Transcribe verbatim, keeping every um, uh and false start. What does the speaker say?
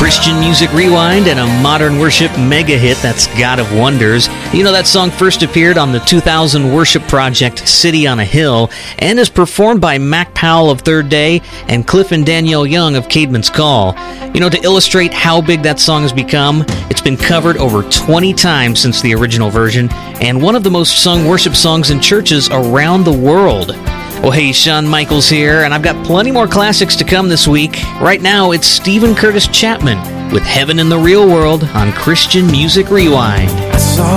Christian Music Rewind and a modern worship mega hit, that's God of Wonders. You know, that song first appeared on the two thousand worship project City on a Hill and is performed by Mac Powell of Third Day and Cliff and Danielle Young of Caedmon's Call. You know, to illustrate how big that song has become, it's been covered over twenty times since the original version and one of the most sung worship songs in churches around the world. Well, hey, Shawn Michaels here, and I've got plenty more classics to come this week. Right now, it's Steven Curtis Chapman with Heaven in the Real World on Christian Music Rewind.